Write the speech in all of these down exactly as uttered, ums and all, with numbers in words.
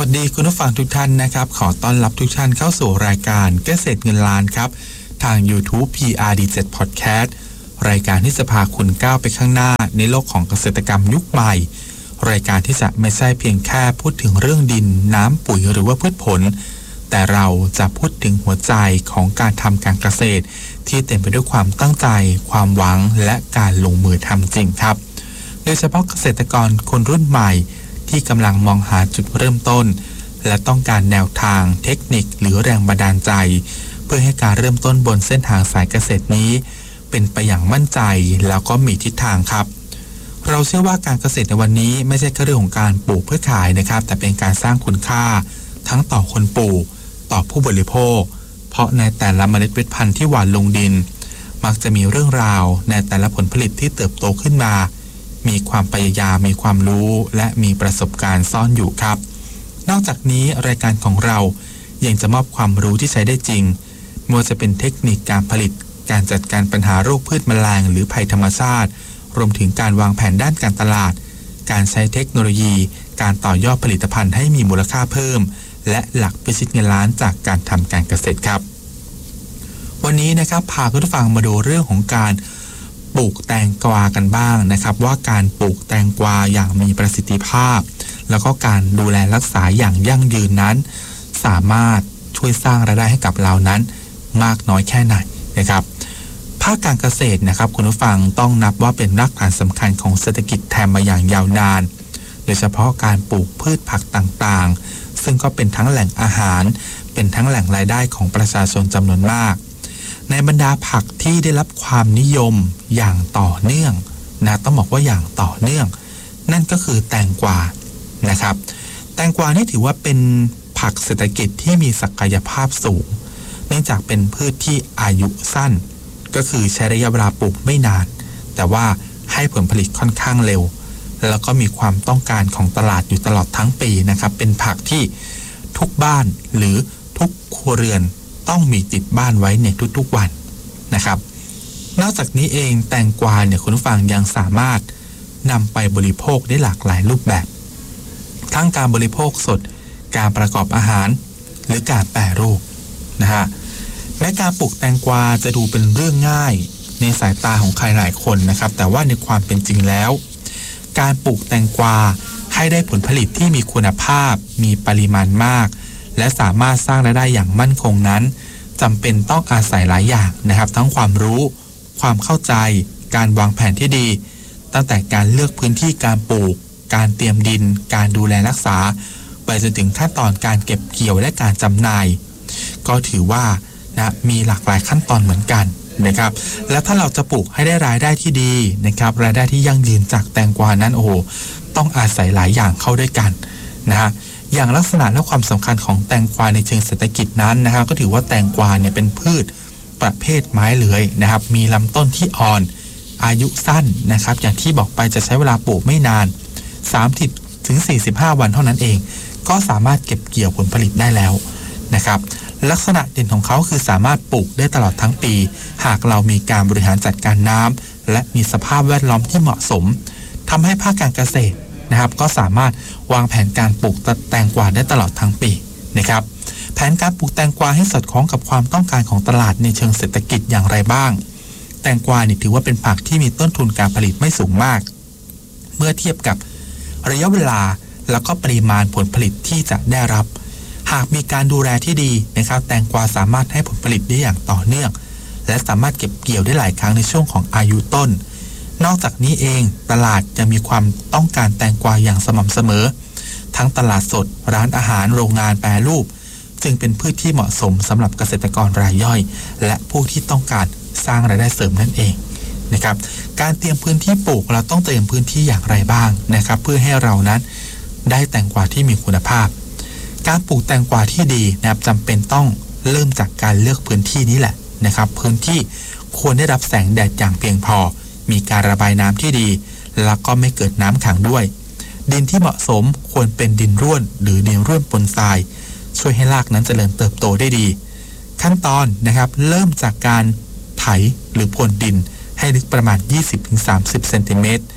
วัสดีคุณผู้ฟังทุกท่านนะครับขอต้อนรับทุกท่านเข้าสู่รายการเกษตรเงินล้านครับทาง YouTube พี อาร์ ดี เจ็ด Podcast รายการที่จะพาคุณก้าวไปข้างหน้าในโลกของเกษตรกรรมยุคใหม่รายการที่จะไม่ใช่เพียงแค่พูดถึงเรื่องดินน้ำปุ๋ยหรือว่าพืชผลแต่เราจะพูดถึงหัวใจของการทำการเกษตรที่เต็มไปด้วยความตั้งใจความหวังและการลงมือทำจริงครับโดยเฉพาะเกษตรกรคนรุ่นใหม่ที่กำลังมองหาจุดเริ่มต้นและต้องการแนวทางเทคนิคหรือแรงบันดาลใจเพื่อให้การเริ่มต้นบนเส้นทางสายเกษตรนี้เป็นไปอย่างมั่นใจแล้วก็มีทิศทางครับเราเชื่อว่าการเกษตรในวันนี้ไม่ใช่แค่เรื่องของการปลูกเพื่อขายนะครับแต่เป็นการสร้างคุณค่าทั้งต่อคนปลูกต่อผู้บริโภคเพราะในแต่ละเมล็ดพันธุ์ที่หว่านลงดินมักจะมีเรื่องราวในแต่ละผลผลิตที่เติบโตขึ้นมามีความพยายามมีความรู้และมีประสบการณ์ซ่อนอยู่ครับนอกจากนี้รายการของเรายังจะมอบความรู้ที่ใช้ได้จริงไม่ว่าจะเป็นเทคนิคการผลิตการจัดการปัญหาโรคพืชแมลงหรือภัยธรรมชาติรวมถึงการวางแผนด้านการตลาดการใช้เทคโนโลยีการต่อยอดผลิตภัณฑ์ให้มีมูลค่าเพิ่มและหลักพิชิตเงินล้านจากการทำการเกษตรครับวันนี้นะครับพาคุณผู้ฟังมาดูเรื่องของการปลูกแตงกวากันบ้างนะครับว่าการปลูกแตงกวาอย่างมีประสิทธิภาพแล้วก็การดูแลรักษาอย่างยั่งยืนนั้นสามารถช่วยสร้างรายได้ให้กับเรานั้นมากน้อยแค่ไหนนะครับภาคการเกษตรนะครับคุณผู้ฟังต้องนับว่าเป็นรากฐานสำคัญของเศรษฐกิจไทยมาอย่างยาวนานโดยเฉพาะการปลูกพืชผักต่างๆซึ่งก็เป็นทั้งแหล่งอาหารเป็นทั้งแหล่งรายได้ของประชาชนจำนวนมากในบรรดาผักที่ได้รับความนิยมอย่างต่อเนื่องนะต้องบอกว่าอย่างต่อเนื่องนั่นก็คือแตงกวานะครับแตงกวานี่ถือว่าเป็นผักเศรษฐกิจที่มีศักยภาพสูงเนื่องจากเป็นพืชที่อายุสั้นก็คือใช้ระยะเวลาปลูกไม่นานแต่ว่าให้ผลผลิตค่อนข้างเร็วแล้วก็มีความต้องการของตลาดอยู่ตลอดทั้งปีนะครับเป็นผักที่ทุกบ้านหรือทุกครัวเรือนต้องมีติดบ้านไว้ในทุกๆวันนะครับนอกจากนี้เองแตงกวาเนี่ยคุณผู้ฟังยังสามารถนำไปบริโภคได้หลากหลายรูปแบบทั้งการบริโภคสดการประกอบอาหารหรือการแปรรูปนะฮะแม้การปลูกแตงกวาจะดูเป็นเรื่องง่ายในสายตาของใครหลายคนนะครับแต่ว่าในความเป็นจริงแล้วการปลูกแตงกวาให้ได้ผลผลิตที่มีคุณภาพมีปริมาณมากและสามารถสร้างรายได้อย่างมั่นคงนั้นจำเป็นต้องอาศัยหลายอย่างนะครับทั้งความรู้ความเข้าใจการวางแผนที่ดีตั้งแต่การเลือกพื้นที่การปลูกการเตรียมดินการดูแลรักษาไปจนถึงขั้นตอนการเก็บเกี่ยวและการจำหน่ายก็ถือว่านะมีหลากหลายขั้นตอนเหมือนกันนะครับและถ้าเราจะปลูกให้ได้รายได้ที่ดีนะครับรายได้ที่ยั่งยืนจากแตงกวานั้นโอ้โหต้องอาศัยหลายอย่างเข้าด้วยกันนะฮะอย่างลักษณะและความสำคัญของแตงกวาในเชิงเศรษฐกิจนั้นนะครับก็ถือว่าแตงกวาเนี่ยเป็นพืชประเภทไม้เลื้อยนะครับมีลำต้นที่อ่อนอายุสั้นนะครับอย่างที่บอกไปจะใช้เวลาปลูกไม่นานสามสิบถึงสี่สิบห้าวันเท่านั้นเองก็สามารถเก็บเกี่ยวผลผลิตได้แล้วนะครับลักษณะเด่นของเขาคือสามารถปลูกได้ตลอดทั้งปีหากเรามีการบริหารจัดการน้ำและมีสภาพแวดล้อมที่เหมาะสมทำให้ภาคการเกษตรนะครับก็สามารถวางแผนการปลูกแตงกวาได้ตลอดทั้งปีนะครับแผนการปลูกแตงกวาให้สอดคล้องกับความต้องการของตลาดในเชิงเศรษฐกิจอย่างไรบ้างแตงกวานี่ถือว่าเป็นผักที่มีต้นทุนการผลิตไม่สูงมากเมื่อเทียบกับระยะเวลาแล้วก็ปริมาณผลผลิตที่จะได้รับหากมีการดูแลที่ดีนะครับแตงกวาสามารถให้ผลผลิตได้อย่างต่อเนื่องและสามารถเก็บเกี่ยวได้หลายครั้งในช่วงของอายุต้นนอกจากนี้เองตลาดจะมีความต้องการแตงกวาอย่างสม่ำเสมอทั้งตลาดสดร้านอาหารโรงงานแปรรูปจึงเป็นพืชที่เหมาะสมสำหรับเกษตรกรรายย่อยและผู้ที่ต้องการสร้างรายได้เสริมนั่นเองนะครับการเตรียมพื้นที่ปลูกเราต้องเตรียมพื้นที่อย่างไรบ้างนะครับเพื่อให้เรานั้นได้แตงกวาที่มีคุณภาพการปลูกแตงกวาที่ดีนะครับจำเป็นต้องเริ่มจากการเลือกพื้นที่นี้แหละนะครับพื้นที่ควรได้รับแสงแดดอย่างเพียงพอมีการระบายน้ำที่ดีแล้วก็ไม่เกิดน้ำขังด้วยดินที่เหมาะสมควรเป็นดินร่วนหรือดินร่วนปนทรายช่วยให้รากนั้นเจริญเติบโตได้ดีขั้นตอนนะครับเริ่มจากการไถหรือพรวนดินให้ลึกประมาณ ยี่สิบถึงสามสิบ เซนติเมตร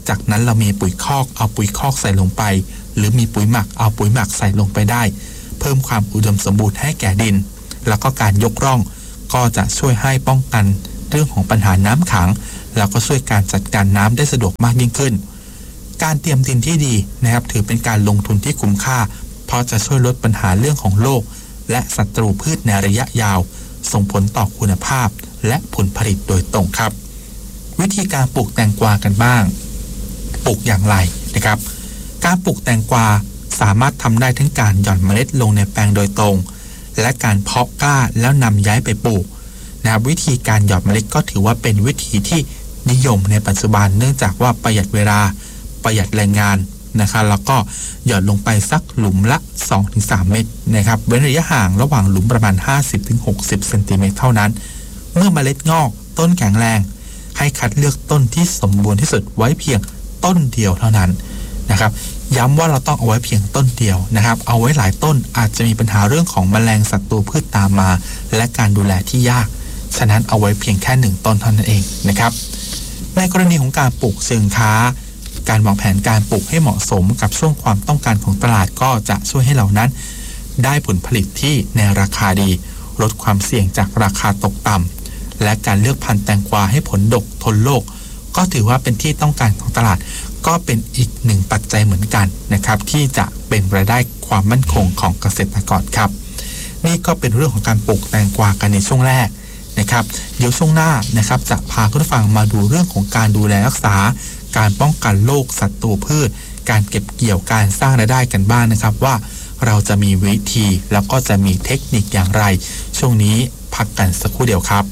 จากนั้นเรามีปุ๋ยคอกเอาปุ๋ยคอกใส่ลงไปหรือมีปุ๋ยหมักเอาปุ๋ยหมักใส่ลงไปได้เพิ่มความอุดมสมบูรณ์ให้แก่ดินแล้วก็การยกร่องก็จะช่วยให้ป้องกันเรื่องของปัญหาน้ำขังแล้วก็ช่วยการจัดการน้ำได้สะดวกมากยิ่งขึ้นการเตรียมดินที่ดีนะครับถือเป็นการลงทุนที่คุ้มค่าเพราะจะช่วยลดปัญหาเรื่องของโรคและศัตรูพืชในระยะยาวส่งผลต่อคุณภาพและผลผลิตโดยตรงครับวิธีการปลูกแตงกวากันบ้างปลูกอย่างไรนะครับการปลูกแตงกวาสามารถทำได้ทั้งการหย่อนเมล็ดลงในแปลงโดยตรงและการเพาะกล้าแล้วนำย้ายไปปลูกนะครับวิธีการหย่อนเมล็ดก็ถือว่าเป็นวิธีที่นิยมในปัจจุบันเนื่องจากว่าประหยัดเวลาประหยัดแรงงานนะครับแล้วก็หย่อนลงไปสักหลุมละ สองถึงสาม เมตรนะครับเว้นระยะห่างระหว่างหลุมประมาณ ห้าสิบถึงหกสิบ เซนติเมตรเท่านั้นเมื่อเมล็ดงอกต้นแข็งแรงให้คัดเลือกต้นที่สมบูรณ์ที่สุดไว้เพียงต้นเดียวเท่านั้นนะครับย้ำว่าเราต้องเอาไว้เพียงต้นเดียวนะครับเอาไว้หลายต้นอาจจะมีปัญหาเรื่องของแมลงศัตรูพืชตามมาและการดูแลที่ยากฉะนั้นเอาไว้เพียงแค่หนึ่งต้นเท่านั้นเองนะครับในกรณีของการปลูกเชิงค้าการวางแผนการปลูกให้เหมาะสมกับช่วงความต้องการของตลาดก็จะช่วยให้เรานั้นได้ผลผลิตที่ในราคาดีลดความเสี่ยงจากราคาตกต่ำและการเลือกพันธุ์แตงกวาให้ผลดกทนโรคก็ถือว่าเป็นที่ต้องการของตลาดก็เป็นอีกหนึ่งปัจจัยเหมือนกันนะครับที่จะเป็นรายได้ความมั่นคงของเกษตรกรครับนี่ก็เป็นเรื่องของการปลูกแตงกวากันในช่วงแรกนะครับเดี๋ยวช่วงหน้านะครับจะพาคุณผู้ฟังมาดูเรื่องของการดูแลรักษาการป้องกันโรคศัตรูพืชการเก็บเกี่ยวการสร้างรายได้กันบ้าง น, นะครับว่าเราจะมีวิธีแล้วก็จะมีเทคนิคอย่างไรช่วงนี้พักกันสักครู่เดียวครับ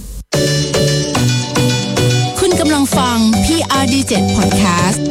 คุณกำลังฟัง พี อาร์ ดี เจ็ด Podcast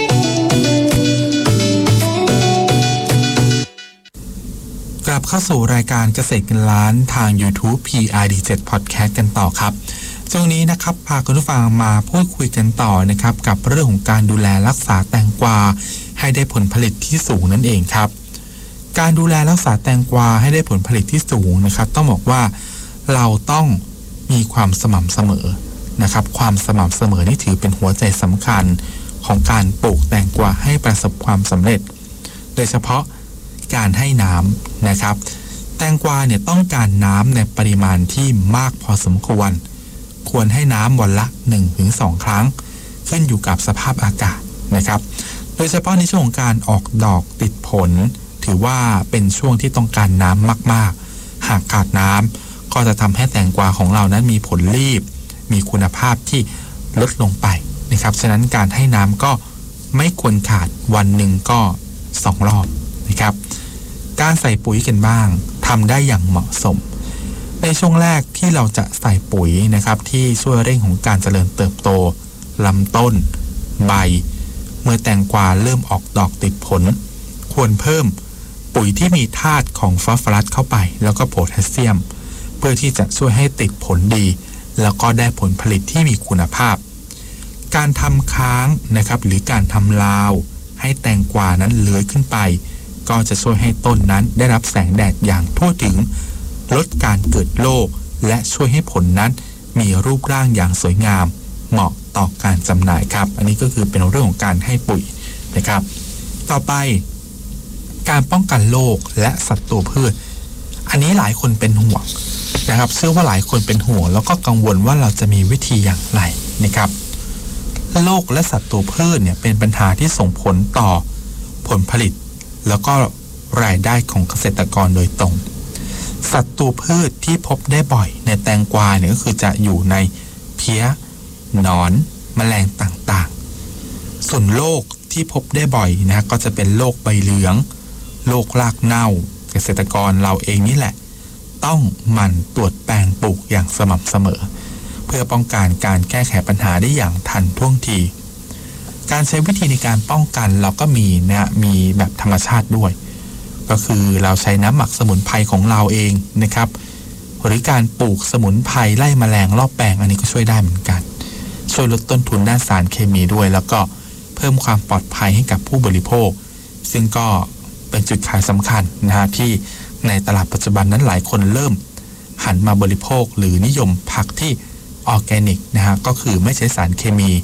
กลับเข้าสู่รายการเกษตรเงินล้านทาง YouTube พี อาร์ ดี เจ็ด Podcast กันต่อครับช่วงนี้นะครับพาคุณผู้ฟังมาพูดคุยกันต่อนะครับกับเรื่องของการดูแลรักษาแตงกวาให้ได้ผลผลิตที่สูงนั่นเองครับการดูแลรักษาแตงกวาให้ได้ผลผลิตที่สูงนะครับต้องบอกว่าเราต้องมีความสม่ำเสมอนะครับความสม่ำเสมอนี่ถือเป็นหัวใจสำคัญของการปลูกแตงกวาให้ประสบความสำเร็จโดยเฉพาะการให้น้ำนะครับแตงกวาเนี่ยต้องการน้ำในปริมาณที่มากพอสมควรควรให้น้ำวันละ หนึ่งถึงสอง ครั้งขึ้นอยู่กับสภาพอากาศนะครับโดยเฉพาะในช่วงของการออกดอกติดผลถือว่าเป็นช่วงที่ต้องการน้ำมากๆหากขาดน้ำก็จะทำให้แตงกวาของเรานั้นมีผลรีบมีคุณภาพที่ลดลงไปนะครับฉะนั้นการให้น้ำก็ไม่ควรขาดวันหนึ่งก็สองรอบนะครับการใส่ปุ๋ยกันบ้างทำได้อย่างเหมาะสมในช่วงแรกที่เราจะใส่ปุ๋ยนะครับที่ช่วยเร่งของการเจริญเติบโตลำต้นใบเมื่อแตงกวาเริ่มออกดอกติดผลควรเพิ่มปุ๋ยที่มีธาตุของฟอสฟอรัสเข้าไปแล้วก็โพแทสเซียมเพื่อที่จะช่วยให้ติดผลดีแล้วก็ได้ผลผลิตที่มีคุณภาพการทำค้างนะครับหรือการทำราวให้แตงกวานั้นเลื้อยขึ้นไปก็จะช่วยให้ต้นนั้นได้รับแสงแดดอย่างทั่วถึงลดการเกิดโรคและช่วยให้ผลนั้นมีรูปร่างอย่างสวยงามเหมาะต่อการจำหน่ายครับอันนี้ก็คือเป็นเรื่องของการให้ปุ๋ยนะครับต่อไปการป้องกันโรคและศัตรูพืชอันนี้หลายคนเป็นห่วงนะครับเชื่อว่าหลายคนเป็นห่วงแล้วก็กังวลว่าเราจะมีวิธีอย่างไรนะครับโรคและศัตรูพืชเนี่ยเป็นปัญหาที่ส่งผลต่อผลผลิตแล้วก็รายได้ของเกษตรกรโดยตรงศัตรูพืชที่พบได้บ่อยในแตงกวาเนี่ยก็คือจะอยู่ในเพี้ยหนอนแมลงต่างๆส่วนโรคที่พบได้บ่อยนะก็จะเป็นโรคใบเหลืองโรครากเน่าเกษตรกรเราเองนี่แหละต้องหมั่นตรวจแปลงปลูกอย่างสม่ำเสมอเพื่อป้องกันการแก้ไขปัญหาได้อย่างทันท่วงทีการใช้วิธีในการป้องกันเราก็มีนะมีแบบธรรมชาติด้วยก็คือเราใช้น้ำหมักสมุนไพรของเราเองนะครับหรือการปลูกสมุนไพรไล่แมลงรอบแปลงอันนี้ก็ช่วยได้เหมือนกันช่วยลดต้นทุนด้านสารเคมีด้วยแล้วก็เพิ่มความปลอดภัยให้กับผู้บริโภคซึ่งก็เป็นจุดขายสำคัญนะฮะที่ในตลาดปัจจุบันนั้นหลายคนเริ่มหันมาบริโภคหรือนิยมผักที่ออร์แกนิกนะฮะก็คือไม่ใช้สารเคมี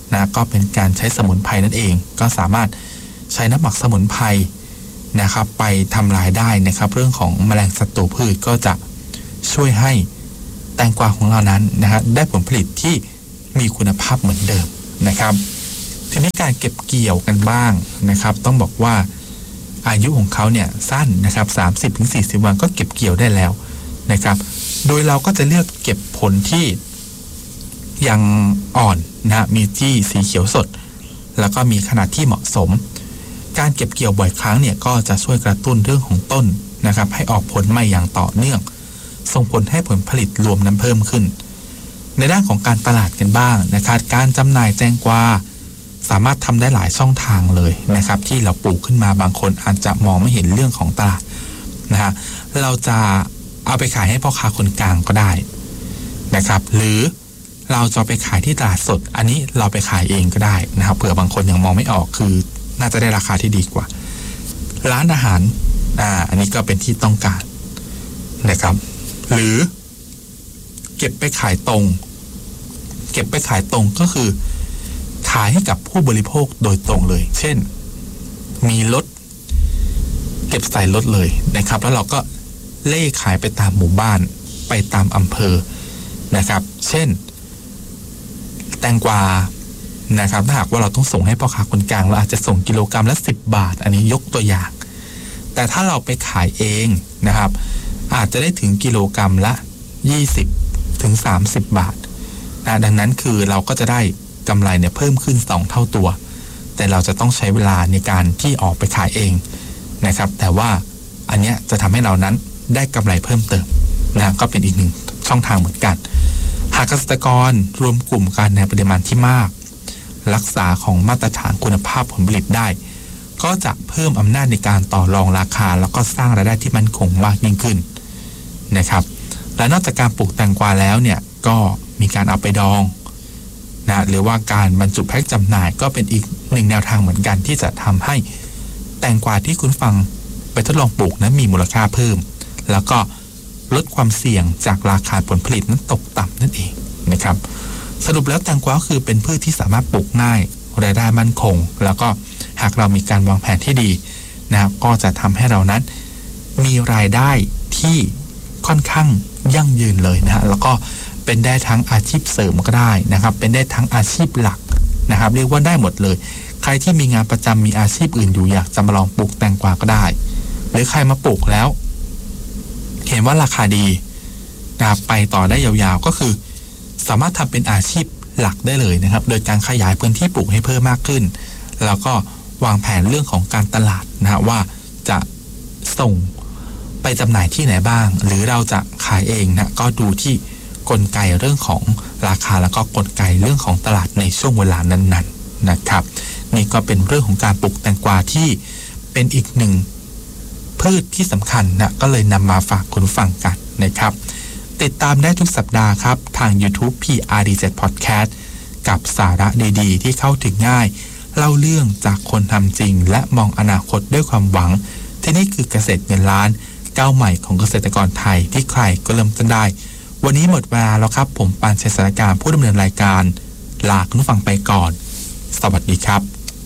นะก็เป็นการใช้สมุนไพรนั่นเองก็สามารถใช้น้ำหมักสมุนไพรนะครับไปทำลายได้นะครับเรื่องของแมลงศัตรูพืชก็จะช่วยให้แตงกวาของเรานั้นนะครับได้ผลผลิตที่มีคุณภาพเหมือนเดิมนะครับทีนี้การเก็บเกี่ยวกันบ้างนะครับต้องบอกว่าอายุของเขาเนี่ยสั้นนะครับ สามสิบถึงสี่สิบ วันก็เก็บเกี่ยวได้แล้วนะครับโดยเราก็จะเลือกเก็บผลที่ยังอ่อนนะมีที่สีเขียวสดแล้วก็มีขนาดที่เหมาะสมการเก็บเกี่ยวบ่อยครั้งเนี่ยก็จะช่วยกระตุ้นเรื่องของต้นนะครับให้ออกผลใหม่อย่างต่อเนื่องส่งผลให้ผลผลิตรวมนั้นเพิ่มขึ้นในด้านของการตลาดกันบ้างนะครับการจำหน่ายแตงกวาสามารถทำได้หลายช่องทางเลยนะครับที่เราปลูกขึ้นมาบางคนอาจจะมองไม่เห็นเรื่องของตลาดนะฮะเราจะเอาไปขายให้พ่อค้าคนกลางก็ได้นะครับหรือเราจะไปขายที่ตลาดสดอันนี้เราไปขายเองก็ได้นะครับเผื่อบางคนยังมองไม่ออกคือน่าจะได้ราคาที่ดีกว่าร้านอาหารอ่าอันนี้ก็เป็นที่ต้องการนะครับหรือเก็บไปขายตรงเก็บไปขายตรงก็คือขายให้กับผู้บริโภคโดยตรงเลยเช่นมีรถเก็บใส่รถเลยนะครับแล้วเราก็เล่ขายไปตามหมู่บ้านไปตามอำเภอนะครับเช่นแตงกวานะครับถ้าหากว่าเราต้องส่งให้พ่อค้าคนกลางเราอาจจะส่งกิโลกรัมละสิบบาทอันนี้ยกตัวอย่างแต่ถ้าเราไปขายเองนะครับอาจจะได้ถึงกิโลกรัมละยี่สิบถึงสามสิบบาทนะดังนั้นคือเราก็จะได้กำไรเนี่ยเพิ่มขึ้นสองเท่าตัวแต่เราจะต้องใช้เวลาในการที่ออกไปขายเองนะครับแต่ว่าอันเนี้ยจะทำให้เรานั้นได้กำไรเพิ่มเติมนะก็เป็นอีกหนึ่งช่องทางเหมือนกันหากเกษตรกรรวมกลุ่มกันในปริมาณที่มากรักษาของมาตรฐานคุณภาพผลผลิตได้ก็จะเพิ่มอำนาจในการต่อรองราคาแล้วก็สร้างรายได้ที่มั่นคงมากยิ่งขึ้นนะครับและนอกจากการปลูกแตงกวาแล้วเนี่ยก็มีการเอาไปดองนะหรือว่าการบรรจุแพ็คจำหน่ายก็เป็นอีกหนึ่งแนวทางเหมือนกันที่จะทำให้แตงกวาที่คุณฟังไปทดลองปลูกนั้นมีมูลค่าเพิ่มแล้วก็ลดความเสี่ยงจากราคาผลผลิตนั้นตกต่ำนั่นเองนะครับสรุปแล้วแตงกวาคือเป็นพืชที่สามารถปลูกง่ายรายได้มั่นคงแล้วก็หากเรามีการวางแผนที่ดีนะครับก็จะทำให้เรานั้นมีรายได้ที่ค่อนข้างยั่งยืนเลยนะฮะแล้วก็เป็นได้ทั้งอาชีพเสริมก็ได้นะครับเป็นได้ทั้งอาชีพหลักนะครับเรียกว่าได้หมดเลยใครที่มีงานประจำมีอาชีพอื่นอยู่อยากจะมาลองปลูกแตงกวาก็ได้หรือใครมาปลูกแล้วเห็นว่าราคาดีนะครับไปต่อได้ยาวๆก็คือสามารถทำเป็นอาชีพหลักได้เลยนะครับโดยการขยายพื้นที่ปลูกให้เพิ่มมากขึ้นแล้วก็วางแผนเรื่องของการตลาดนะฮะว่าจะส่งไปจำหน่ายที่ไหนบ้างหรือเราจะขายเองนะก็ดูที่กลไกเรื่องของราคาแล้วก็กลไกเรื่องของตลาดในช่วงเวลานั้นๆ น, นะครับนี่ก็เป็นเรื่องของการปลูกแตงกวาที่เป็นอีกหนึ่งพืชที่สำคัญนะก็เลยนำมาฝากคุณฟังกันนะครับติดตามได้ทุกสัปดาห์ครับทาง YouTube พี อาร์ ดี เจ็ด Podcast กับสาระดีๆที่เข้าถึงง่ายเล่าเรื่องจากคนทำจริงและมองอนาคตด้วยความหวังที่นี่คือเกษตรเงินล้านก้าวใหม่ของเกษตรกรไทยที่ใครก็เริ่มต้นได้วันนี้หมดเวลาแล้วครับผมปานชัยสารการผู้ดำเนินรายการลาคุณผู้ฟังไปก่อนสวัสดีครับ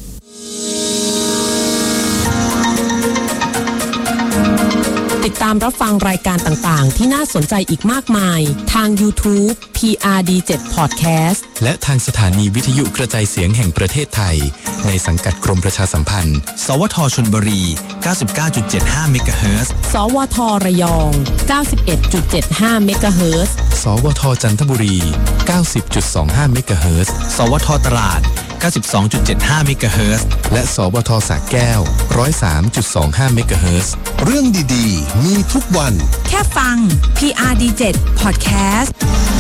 ติดตามรับฟังรายการต่างๆที่น่าสนใจอีกมากมายทาง YouTube พี อาร์ ดี เจ็ด Podcast และทางสถานีวิทยุกระจายเสียงแห่งประเทศไทยในสังกัดกรมประชาสัมพันธ์สวทชลบุรี เก้าสิบเก้าจุดเจ็ดห้า เมกะเฮิรตซ์สวทระยอง เก้าสิบเอ็ดจุดเจ็ดห้า เมกะเฮิรตซ์สวทจันทบุรี เก้าสิบจุดสองห้า เมกะเฮิรตซ์สวทตราด เก้าสิบสองจุดเจ็ดห้า เมกะเฮิรตซ์และสวทสระแก้ว หนึ่งร้อยสามจุดสองห้า เมกะเฮิรตซ์เรื่องดีๆมีทุกวันแค่ฟัง พี อาร์ ดี เจ็ด Podcast